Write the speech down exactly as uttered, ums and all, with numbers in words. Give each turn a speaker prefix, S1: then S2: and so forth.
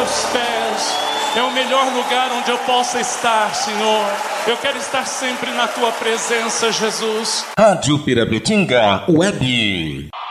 S1: teus pés. É o melhor lugar onde eu possa estar, Senhor. Eu quero estar sempre na tua presença, Jesus.
S2: Rádio Pirapetinga Web.